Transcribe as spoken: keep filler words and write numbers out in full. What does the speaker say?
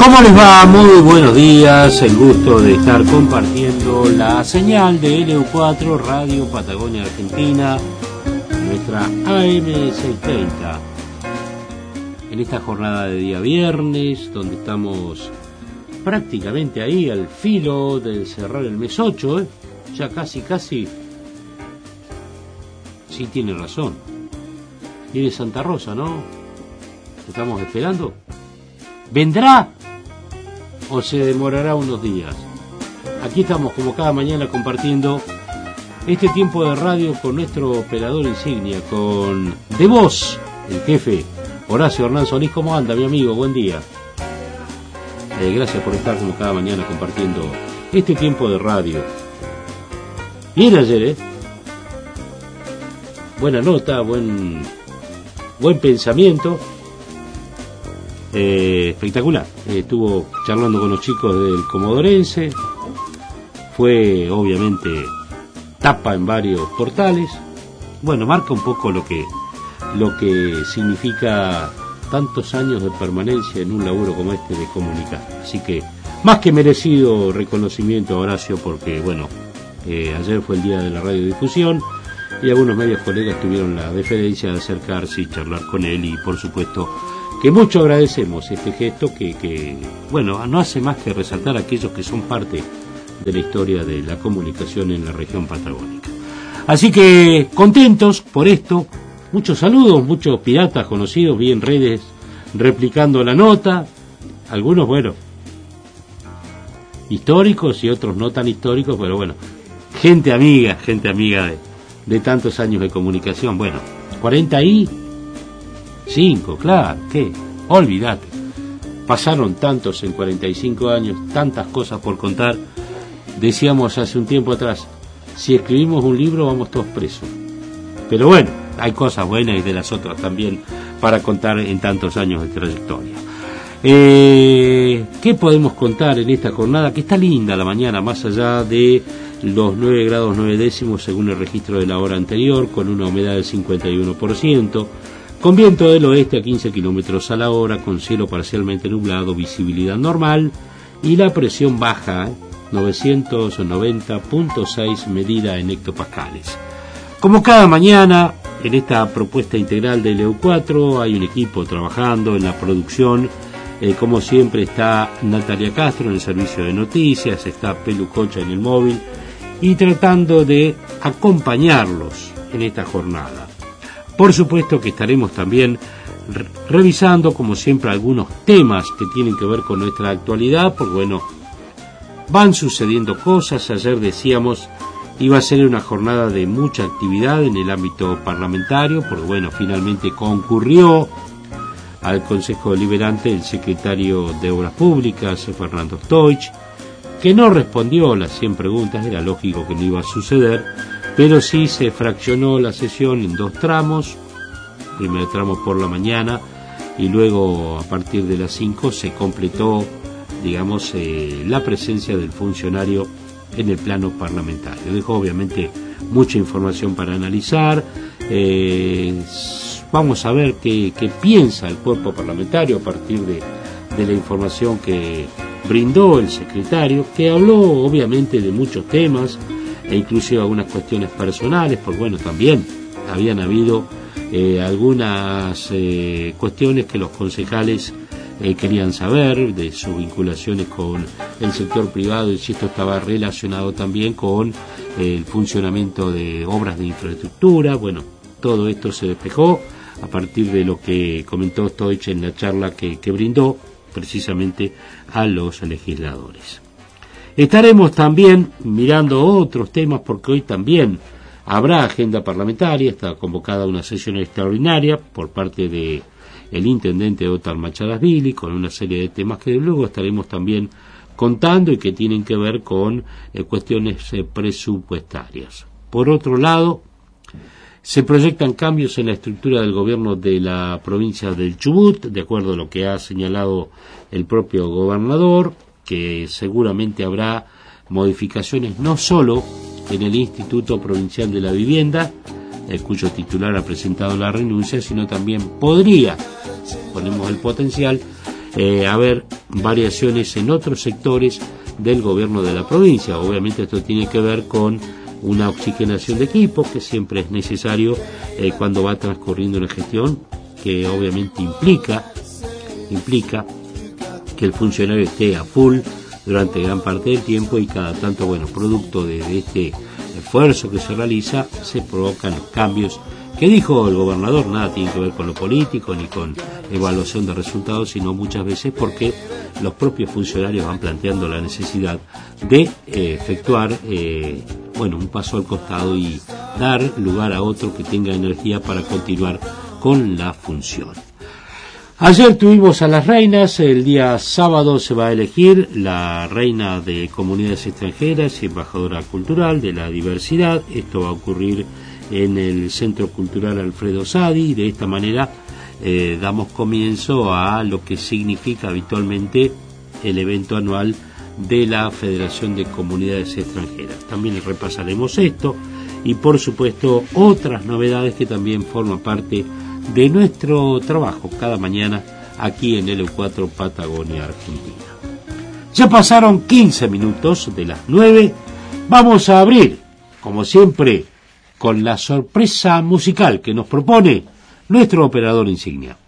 ¿Cómo les va? Muy buenos días, el gusto de estar compartiendo la señal de L U cuatro, Radio Patagonia Argentina, nuestra A M seiscientos treinta, en esta jornada de día viernes, donde estamos prácticamente ahí al filo de cerrar el mes ocho, ¿eh? ya casi, casi, sí tiene razón, viene Santa Rosa, ¿no? ¿Estamos esperando? ¿Vendrá o se demorará unos días? Aquí estamos como cada mañana compartiendo este tiempo de radio con nuestro operador insignia, con de voz, el jefe Horacio Hernán Solís. ¿Cómo anda, mi amigo? Buen día. Eh, gracias por estar como cada mañana compartiendo este tiempo de radio. Bien ayer, ¿eh? Buena nota, buen, buen pensamiento. Eh, espectacular. Eh, estuvo charlando con los chicos del Comodorense. Fue obviamente tapa en varios portales. Bueno, marca un poco lo que lo que significa tantos años de permanencia en un laburo como este de comunicar. Así que más que merecido reconocimiento a Horacio, porque bueno, eh, ayer fue el día de la radiodifusión y algunos medios colegas tuvieron la deferencia de acercarse y charlar con él, y por supuesto que mucho agradecemos este gesto que, que, bueno, no hace más que resaltar a aquellos que son parte de la historia de la comunicación en la región patagónica. Así que contentos por esto, muchos saludos, muchos piratas conocidos, vi en redes replicando la nota, algunos, bueno, históricos y otros no tan históricos, pero bueno, gente amiga, gente amiga de, de tantos años de comunicación. Bueno, cuarenta y cinco, claro, ¿qué? Olvídate. Pasaron tantos en cuarenta y cinco años, tantas cosas por contar. Decíamos hace un tiempo atrás, si escribimos un libro vamos todos presos. Pero bueno, hay cosas buenas y de las otras también para contar en tantos años de trayectoria. Eh, ¿Qué podemos contar en esta jornada? Que está linda la mañana, más allá de los nueve grados nueve décimos según el registro de la hora anterior, con una humedad del cincuenta y uno por ciento. Con viento del oeste a quince kilómetros a la hora, con cielo parcialmente nublado, visibilidad normal y la presión baja, novecientos noventa punto seis medida en hectopascales. Como cada mañana, en esta propuesta integral de L U cuatro hay un equipo trabajando en la producción. Eh, como siempre está Natalia Castro en el servicio de noticias, está Pelu Cocha en el móvil y tratando de acompañarlos en esta jornada. Por supuesto que estaremos también re- revisando, como siempre, algunos temas que tienen que ver con nuestra actualidad, porque bueno, van sucediendo cosas. Ayer decíamos, iba a ser una jornada de mucha actividad en el ámbito parlamentario, porque bueno, finalmente concurrió al Consejo Deliberante el secretario de Obras Públicas, Fernando Stoich, que no respondió a las cien preguntas, era lógico que no iba a suceder, pero sí se fraccionó la sesión en dos tramos, primer tramo por la mañana y luego a partir de las cinco se completó, digamos, eh, la presencia del funcionario en el plano parlamentario. Dejó obviamente mucha información para analizar. Eh, vamos a ver qué, qué piensa el cuerpo parlamentario a partir de, de la información que brindó el secretario, que habló obviamente de muchos temas, e inclusive algunas cuestiones personales, porque bueno, también habían habido eh, algunas eh, cuestiones que los concejales eh, querían saber de sus vinculaciones con el sector privado y si esto estaba relacionado también con eh, el funcionamiento de obras de infraestructura. Bueno, todo esto se despejó a partir de lo que comentó Stoich en la charla que, que brindó precisamente a los legisladores. Estaremos también mirando otros temas porque hoy también habrá agenda parlamentaria. Está convocada una sesión extraordinaria por parte de el intendente Othar Machadas-Billy con una serie de temas que luego estaremos también contando y que tienen que ver con eh, cuestiones eh, presupuestarias. Por otro lado, se proyectan cambios en la estructura del gobierno de la provincia del Chubut, de acuerdo a lo que ha señalado el propio gobernador, que seguramente habrá modificaciones no solo en el Instituto Provincial de la Vivienda, eh, cuyo titular ha presentado la renuncia, sino también podría, ponemos el potencial, eh, haber variaciones en otros sectores del gobierno de la provincia. Obviamente esto tiene que ver con una oxigenación de equipos que siempre es necesario eh, cuando va transcurriendo una gestión, que obviamente implica implica que el funcionario esté a full durante gran parte del tiempo, y cada tanto, bueno, producto de, de este esfuerzo que se realiza, se provocan los cambios que dijo el gobernador. Nada tiene que ver con lo político ni con evaluación de resultados, sino muchas veces porque los propios funcionarios van planteando la necesidad de eh, efectuar eh, bueno, un paso al costado y dar lugar a otro que tenga energía para continuar con la función. Ayer tuvimos a las reinas. El día sábado se va a elegir la reina de comunidades extranjeras y embajadora cultural de la diversidad. Esto va a ocurrir en el Centro Cultural Alfredo Sadi. De esta manera eh, damos comienzo a lo que significa habitualmente el evento anual de la Federación de Comunidades Extranjeras. También repasaremos esto y, por supuesto, otras novedades que también forman parte de nuestro trabajo cada mañana aquí en L cuatro Patagonia Argentina. Ya pasaron quince minutos de las nueve. Vamos a abrir, como siempre, con la sorpresa musical que nos propone nuestro operador insignia.